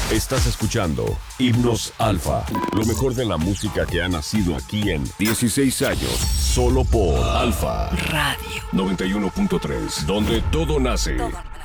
Estás escuchando Himnos Alfa, lo mejor de la música que ha nacido aquí en 16 años, solo por Alfa Radio 91.3, donde todo nace.